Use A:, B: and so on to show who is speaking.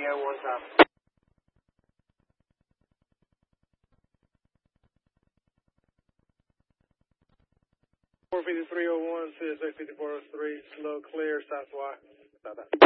A: one top.
B: 45301, CSA 5403, slow clear, south Y.